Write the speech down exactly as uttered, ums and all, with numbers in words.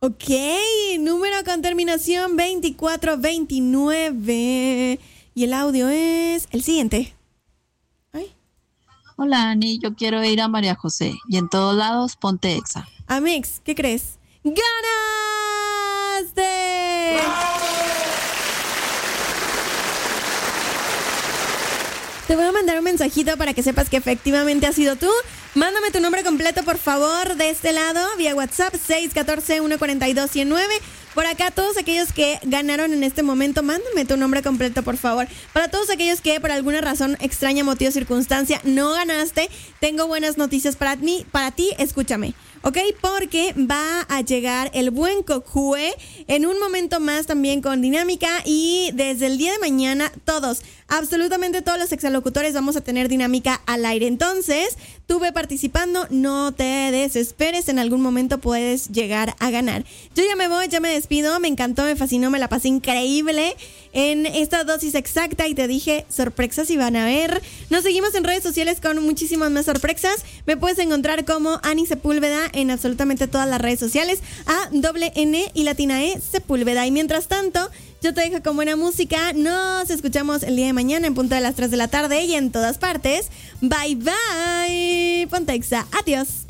Ok, número con terminación veinticuatro veintinueve. Y el audio es el siguiente. Ay. Hola, Ani, yo quiero ir a María José. Y en todos lados, ponte Exa. Amix, ¿qué crees? ¡Ganaste! Te voy a mandar un mensajito para que sepas que efectivamente has sido tú. Mándame tu nombre completo, por favor, de este lado, vía WhatsApp, seis uno cuatro, uno cuatro dos, uno cero nueve. Por acá, todos aquellos que ganaron en este momento, mándame tu nombre completo, por favor. Para todos aquellos que por alguna razón extraña, motivo o circunstancia no ganaste, tengo buenas noticias para ti, para ti, escúchame. ¿Ok? Porque va a llegar el buen Cocue en un momento más también con dinámica, y desde el día de mañana todos, absolutamente todos los exalocutores vamos a tener dinámica al aire. Entonces, tú ve participando, no te desesperes, en algún momento puedes llegar a ganar. Yo ya me voy, ya me despido, me encantó, me fascinó, me la pasé increíble en esta dosis exacta y te dije, sorpresas iban a haber. Nos seguimos en redes sociales con muchísimas más sorpresas. Me puedes encontrar como Ani Sepúlveda en absolutamente todas las redes sociales, A doble N y latina E Sepúlveda. Y mientras tanto, yo te dejo con buena música. Nos escuchamos el día de mañana en punto de las tres de la tarde y en todas partes. Bye bye. Ponte Exa. Adiós.